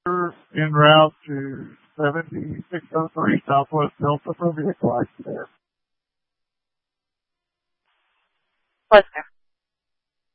en route to 7603 Southwest Delta for vehicle accident.